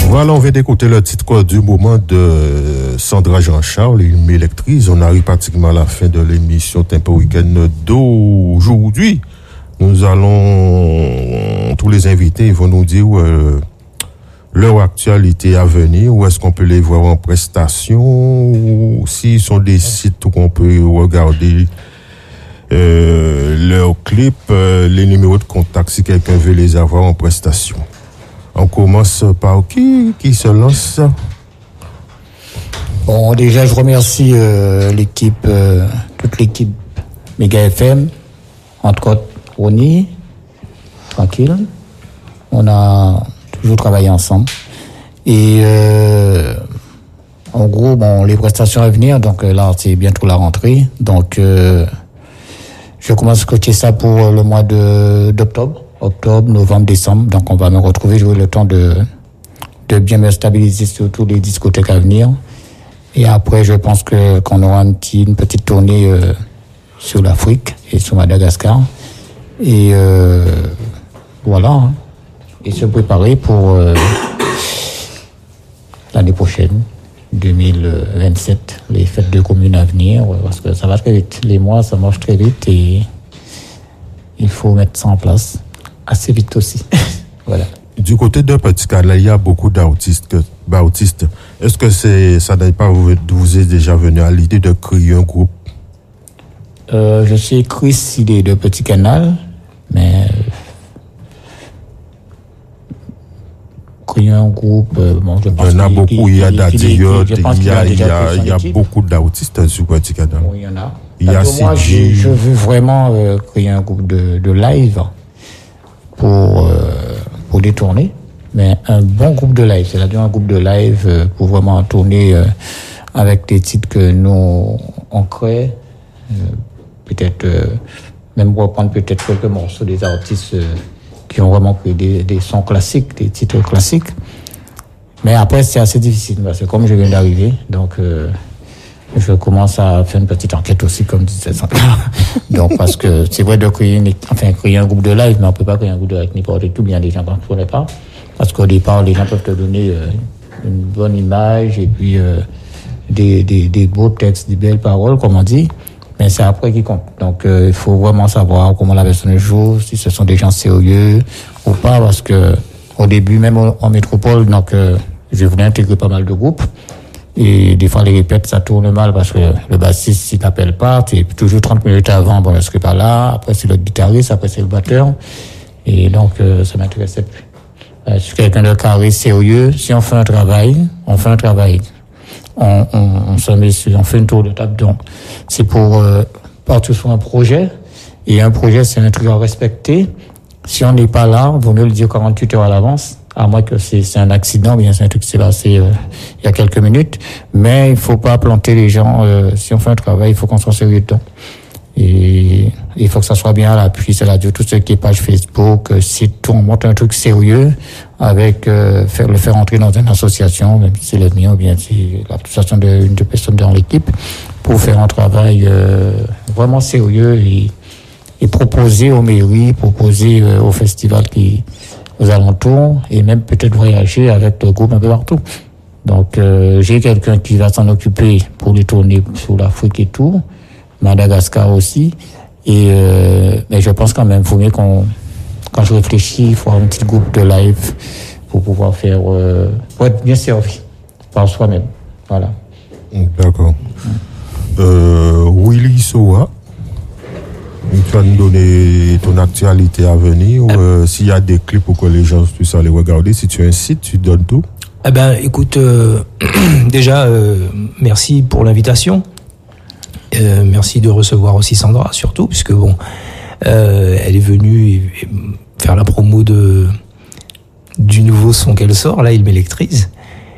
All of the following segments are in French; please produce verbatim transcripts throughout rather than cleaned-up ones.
Voilà, on vient d'écouter le titre du moment de Sandra Jean-Charles, Il m'électrise. On arrive pratiquement à la fin de l'émission Tempo Week-end d'aujourd'hui. Nous allons, tous les invités ils vont nous dire euh, leur actualité à venir, où est-ce qu'on peut les voir en prestation, ou s'ils sont des sites où on peut regarder euh, leurs clips, euh, les numéros de contact si quelqu'un veut les avoir en prestation. On commence par qui qui se lance? Bon, déjà, je remercie euh, l'équipe, euh, toute l'équipe Méga F M, entre autres Ronnie, tranquille. On a toujours travaillé ensemble. Et euh, en gros, bon, les prestations à venir, donc là, c'est bientôt la rentrée. Donc, euh, je commence à coacher ça pour le mois de, d'octobre. Octobre, novembre, décembre. Donc, on va me retrouver. J'aurai le temps de, de bien me stabiliser sur tous les discothèques à venir. Et après, je pense que, qu'on aura une petite, une petite tournée euh, sur l'Afrique et sur Madagascar. Et euh, voilà. Hein. Et se préparer pour euh, l'année prochaine, deux mille vingt-sept, les fêtes de commune à venir. Parce que ça va très vite. Les mois, ça marche très vite et il faut mettre ça en place. Assez vite aussi. Voilà. Du côté de Petit Canal, il y a beaucoup d'artistes. d'artistes. Est-ce que c'est, ça n'est pas vous, vous est déjà venu à l'idée de créer un groupe? euh, Je suis Chris, il est de Petit Canal, mais créer un groupe, euh, bon, je pense il y en a beaucoup, il y a Dadiote, il y a, il y a, il y a beaucoup d'artistes sur Petit Canal. Oui, il y en a. Il y a moi, je, je veux vraiment euh, créer un groupe de, de live pour, euh, pour des tournées, mais un bon groupe de live, c'est-à-dire un groupe de live euh, pour vraiment tourner euh, avec des titres que nous on crée, euh, peut-être euh, même reprendre peut-être quelques morceaux des artistes euh, qui ont vraiment pris des, des sons classiques, des titres classiques. Mais après c'est assez difficile parce que comme je viens d'arriver, donc euh, je commence à faire une petite enquête aussi, comme disait Sandra. Donc, parce que c'est vrai de créer, une, enfin, créer un groupe de live, mais on peut pas créer un groupe de live n'importe tout, bien des gens qu'on ne connaît pas. Parce qu'au départ, les gens peuvent te donner euh, une bonne image et puis euh, des, des, des beaux textes, des belles paroles, comme on dit. Mais c'est après qui compte. Donc, euh, il faut vraiment savoir comment la personne joue, si ce sont des gens sérieux ou pas, parce que au début, même en, en métropole, donc, euh, je voulais intégrer pas mal de groupes. Et des fois, les répètes, ça tourne mal parce que le bassiste, s'il t'appelle pas, t'es toujours trente minutes avant, bon, je serai pas là. Après, c'est le guitariste, après, c'est le batteur. Et donc, euh, ça m'intéressait plus. Euh, je suis quelqu'un de carré, sérieux. Si on fait un travail, on fait un travail. On, on, on se met sur, on fait une tour de table. Donc, c'est pour euh, partir sur un projet. Et un projet, c'est un truc à respecter. Si on n'est pas là, il vaut mieux le dire quarante-huit heures à l'avance. À moins que c'est, c'est un accident, bien c'est un truc qui s'est passé euh, il y a quelques minutes. Mais il faut pas planter les gens. Euh, si on fait un travail, il faut qu'on soit sérieux dedans. Et il faut que ça soit bien à l'appui. C'est-à-dire tout ce qui est page Facebook, euh, site, tout, on monte un truc sérieux avec euh, faire le faire entrer dans une association, même si c'est le mien ou bien si l'association d'une de personnes dans l'équipe, pour faire un travail euh, vraiment sérieux et, et proposer aux mairies, proposer euh, aux festivals qui aux alentours et même peut-être voyager avec le groupe un peu partout. Donc euh, j'ai quelqu'un qui va s'en occuper pour les tournées sur l'Afrique et tout, Madagascar aussi. Et euh, mais je pense quand même, faut mieux qu'on, quand je réfléchis, il faut avoir un petit groupe de live pour pouvoir faire, euh, pour être bien servi par soi-même. Voilà. D'accord. Euh, Willy Soa. Tu vas nous donner ton actualité à venir, ou euh, s'il y a des clips pour que les gens puissent aller regarder. Si tu as un site, tu donnes tout. Eh ben, écoute, euh, déjà, euh, merci pour l'invitation. Euh, merci de recevoir aussi Sandra, surtout, puisque bon, euh, elle est venue faire la promo de du nouveau son qu'elle sort. Là, il m'électrise.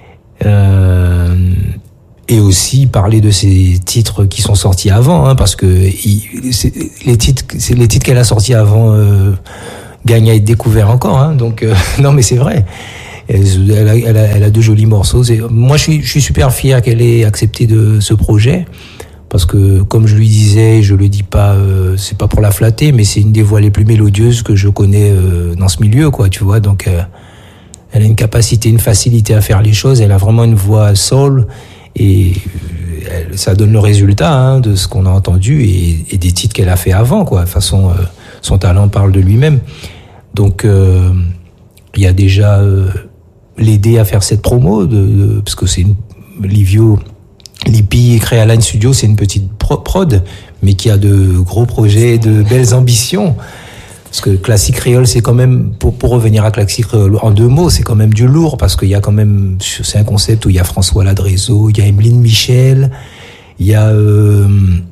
Euh, Et aussi parler de ces titres qui sont sortis avant, hein, parce que il, c'est, les titres, c'est les titres qu'elle a sortis avant euh, gagnent à être découverts encore. Hein, donc euh, non, mais c'est vrai. Elle, elle, a, elle, a, elle a de jolis morceaux. C'est, moi, je suis, je suis super fier qu'elle ait accepté de ce projet, parce que comme je lui disais, je le dis pas, euh, c'est pas pour la flatter, mais c'est une des voix les plus mélodieuses que je connais euh, dans ce milieu, quoi. Tu vois, donc. Euh, elle a une capacité, une facilité à faire les choses. Elle a vraiment une voix soul et elle, ça donne le résultat hein, de ce qu'on a entendu et, et des titres qu'elle a fait avant, quoi. De toute façon, euh, son talent parle de lui-même. Donc, euh, il y a déjà euh, l'aider à faire cette promo, de, de, parce que c'est une Livio, Lippi et Créaline Studio, c'est une petite prod, mais qui a de gros projets, de belles ambitions. Parce que Classique Créole, c'est quand même, pour, pour revenir à Classique Créole, en deux mots, c'est quand même du lourd, parce qu'il y a quand même, c'est un concept où il y a François Ladrézeau, il y a Emeline Michel, il y a euh,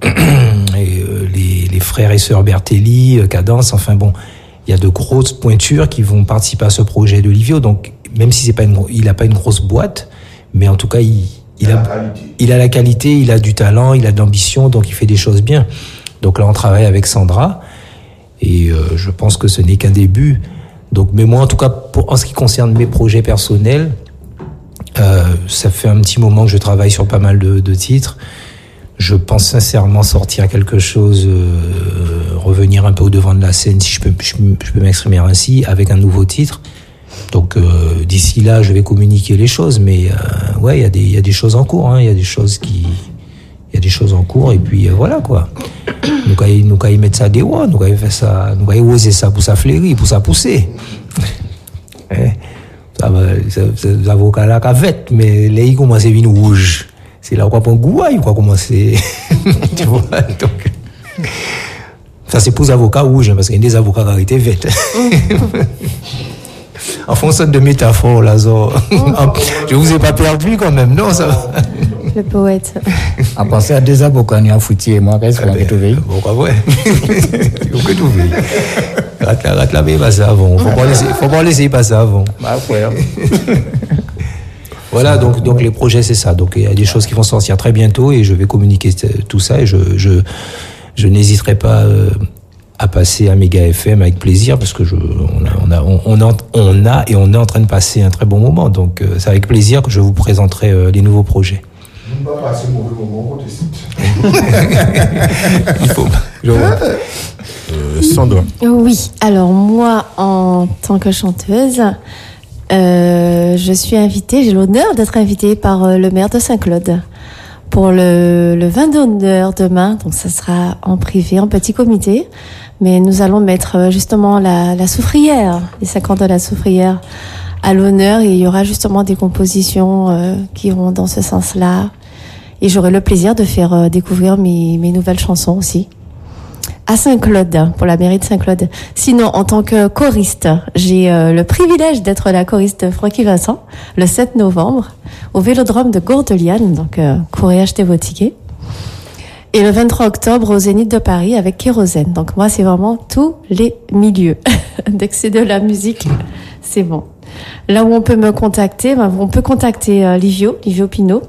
les, les frères et sœurs Bertelli, Cadence, enfin bon, il y a de grosses pointures qui vont participer à ce projet de Livio. Donc, même si c'est pas une, il a pas une grosse boîte, mais en tout cas, il, il a, il a la qualité, il a du talent, il a de l'ambition, donc il fait des choses bien. Donc là, on travaille avec Sandra, et euh, je pense que ce n'est qu'un début. Donc, mais moi, en tout cas, pour, en ce qui concerne mes projets personnels, euh, ça fait un petit moment que je travaille sur pas mal de, de titres. Je pense sincèrement sortir quelque chose, euh, revenir un peu au devant de la scène, si je peux, je, je peux m'exprimer ainsi, avec un nouveau titre. Donc euh, d'ici là, je vais communiquer les choses, mais euh, ouais, il y a des, il y a des choses en cours, hein, il y a des choses qui, il y a des choses en cours, et puis euh, voilà quoi. Nous quand nous quand ils mettent ça des rois, nous quand ils fait ça, nous quand ils osent ça pour ça fleurir, pour ça pousser. eh, ça va, les avocats là qu'avec, mais là ils commencent à venir rouge. C'est là qu'on prend gouaille, quoi, commencer. Tu vois, donc. Ça, c'est pour les avocats rouges, parce qu'il y a des avocats qui ont été vêtes. Enfin, sorte de métaphore, là, ça. Je vous ai pas perdu, quand même, non, ça va. Le poète. À penser à des avocats, ni à foutu, et moi, qu'est-ce qu'on a trouvé? Pourquoi, ouais. Faut que trouver. Rate la, rate la, mais passer avant. Faut pas laisser, faut pas laisser passer avant. Bah, ouais. Voilà, donc, donc les projets, c'est ça. Donc il y a des choses qui vont sortir très bientôt et je vais communiquer tout ça et je, je, je n'hésiterai pas euh, à passer à Méga F M avec plaisir parce que je, on a, on a, on a, on a et on est en train de passer un très bon moment. Donc euh, c'est avec plaisir que je vous présenterai euh, les nouveaux projets. On va passer un mauvais moment, on décide. Il faut. Je vois. Euh, Sandra. Oui, alors moi, en tant que chanteuse, Euh, je suis invitée, j'ai l'honneur d'être invitée par euh, le maire de Saint-Claude pour le, le vin d'honneur demain. Donc ça sera en privé, en petit comité. Mais nous allons mettre euh, justement la, la soufrière, les cinquante de la soufrière à l'honneur. Et il y aura justement des compositions euh, qui vont dans ce sens-là. Et j'aurai le plaisir de faire euh, découvrir mes, mes nouvelles chansons aussi. À Saint-Claude, pour la mairie de Saint-Claude. Sinon, en tant que choriste, j'ai euh, le privilège d'être la choriste de Francky Vincent, le sept novembre, au Vélodrome de Gourdeliane. Donc, euh, courez acheter vos tickets. Et le vingt-trois octobre, au Zénith de Paris, avec Kérosène. Donc, moi, c'est vraiment tous les milieux. Dès que c'est de la musique, c'est bon. Là où on peut me contacter, ben, on peut contacter euh, Livio, Livio Pinot,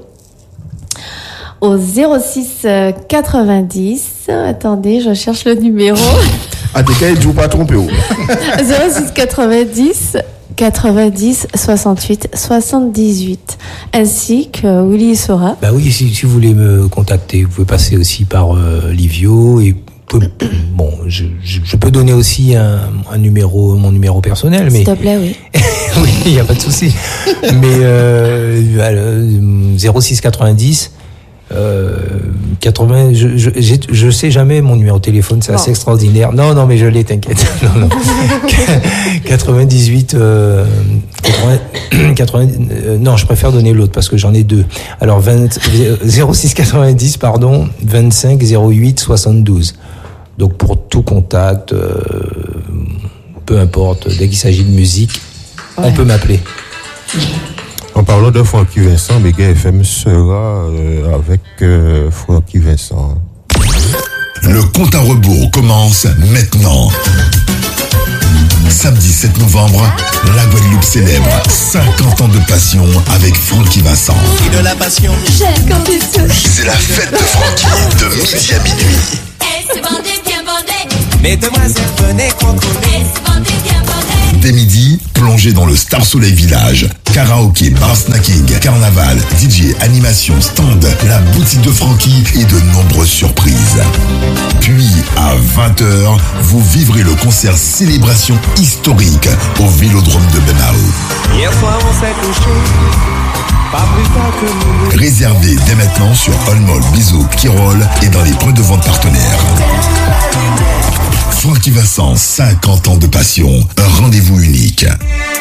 au zéro six quatre-vingt-dix. Attendez, je cherche le numéro. Ah, t'es qu'à être pas trompé. zéro six quatre-vingt-dix quatre-vingt-dix soixante-huit soixante-dix-huit. Ainsi que Willy Sora. Bah oui, si, si vous voulez me contacter, vous pouvez passer aussi par euh, Livio et bon, je, je, je peux donner aussi un, un numéro, mon numéro personnel, mais s'il te plaît, oui. oui, il y a pas de souci. Mais euh, zéro six quatre-vingt-dix Euh, quatre-vingts, je, je, je sais jamais mon numéro de téléphone, c'est non. assez extraordinaire. Non, non, mais je l'ai, t'inquiète. Non, non. quatre-vingt-dix-huit, euh, quatre-vingts, quatre-vingts, euh, non, je préfère donner l'autre parce que j'en ai deux. Alors, vingt, zéro six quatre-vingt-dix, pardon, vingt-cinq zéro huit soixante-douze. Donc, pour tout contact, euh, peu importe, dès qu'il s'agit de musique, ouais. on peut m'appeler. En parlant de Francky Vincent, Méga F M sera euh, avec euh, Francky Vincent. Le compte à rebours commence maintenant. Samedi sept novembre, la Guadeloupe célèbre cinquante ans de passion avec Francky Vincent. Et de la passion. J'aime quand tu touches. C'est la fête de Francky de midi à minuit. Et c'est bandé, bien bandé. Mesdemoiselles, venez contrôler. Et c'est bandé, bien bandé. Dès midi, plongez dans le Star Soleil Village. Karaoké, bar snacking, carnaval, D J, animation, stand, la boutique de Francky et de nombreuses surprises. Puis, à vingt heures, vous vivrez le concert célébration historique au Vélodrome de Benao. Hier soir, on s'est couché, pas plus tard que nous. Réservé dès maintenant sur Allmall, Bisou, Kirol et dans les points de vente partenaires. Francky Vincent, cinquante ans de passion, un rendez-vous unique.